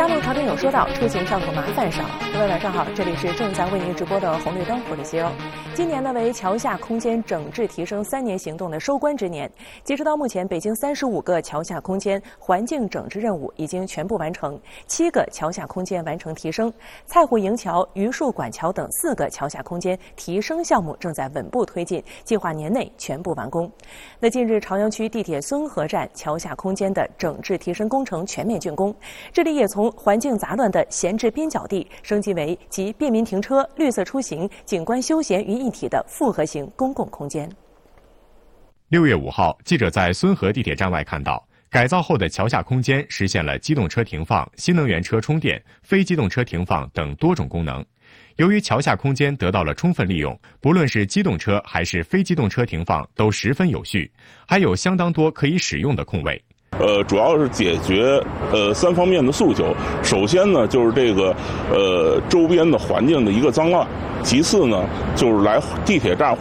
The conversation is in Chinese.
沙漠调频有说到，出行上可麻烦少。各位晚上好，这里是正在为您直播的红绿灯，我是西欧。今年呢为桥下空间整治提升3年行动的收官之年。截止到目前，北京35个桥下空间环境整治任务已经全部完成，7个桥下空间完成提升，蔡湖营桥、榆树管桥等4个桥下空间提升项目正在稳步推进，计划年内全部完工。那近日，朝阳区地铁孙河站桥下空间的整治提升工程全面竣工，这里也从环境杂乱的闲置边角地升级为集便民停车、绿色出行、景观休闲于一体的复合型公共空间。 6月5号，记者在孙河地铁站外看到，改造后的桥下空间实现了机动车停放、新能源车充电、非机动车停放等多种功能。由于桥下空间得到了充分利用，不论是机动车还是非机动车停放都十分有序，还有相当多可以使用的空位。 主要是解决3方面的诉求。首先呢，就是这个周边的环境的一个脏乱；其次呢，就是来地铁站